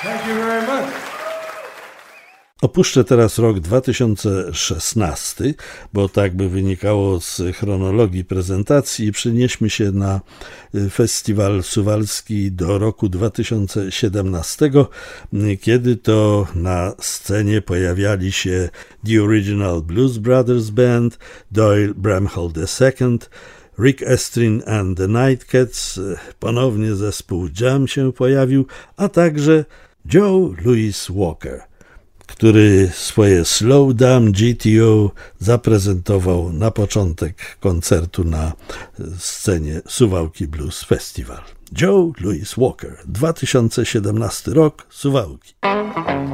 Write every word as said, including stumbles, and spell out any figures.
Thank you very much. Opuszczę teraz rok dwa tysiące szesnasty, bo tak by wynikało z chronologii prezentacji, i przenieśmy się na festiwal suwalski do roku dwa tysiące siedemnastego, kiedy to na scenie pojawiali się The Original Blues Brothers Band, Doyle Bramhall the Second, Rick Estrin and the Nightcats, ponownie zespół Jam się pojawił, a także Joe Louis Walker, który swoje Slow Down G T O zaprezentował na początek koncertu na scenie Suwałki Blues Festival. Joe Louis Walker, dwa tysiące siedemnasty rok, Suwałki.